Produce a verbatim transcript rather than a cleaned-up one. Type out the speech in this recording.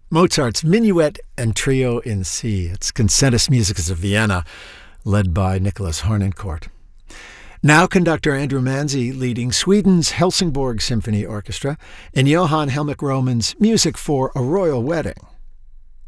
Mozart's Minuet and Trio in C. It's Concertus Musicus of Vienna, led by Nicholas Harnoncourt. Now conductor Andrew Manzi leading Sweden's Helsingborg Symphony Orchestra in Johann Helmich Roman's Music for a Royal Wedding.